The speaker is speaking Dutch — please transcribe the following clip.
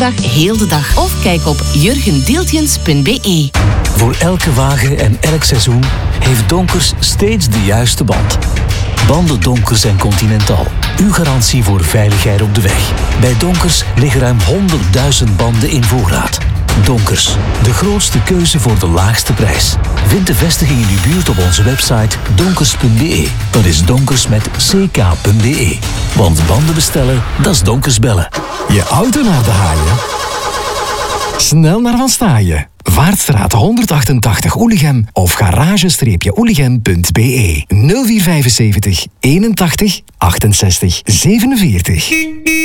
zaterdag heel de dag. Of kijk op jurgendeeltjens.be. Voor elke wagen en elk seizoen heeft Donkers steeds de juiste band. Banden Donkers en Continental. Uw garantie voor veiligheid op de weg. Bij Donkers liggen ruim 100.000 banden in voorraad. Donkers, de grootste keuze voor de laagste prijs. Vind de vestiging in uw buurt op onze website donkers.be. Dat is donkers met ck.be. Want banden bestellen, dat is Donkers bellen. Je auto naar de haaien? Snel naar Van Staaien. Vaartstraat 188 Oelichem of garage-oelichem.be 0475 81 68 47.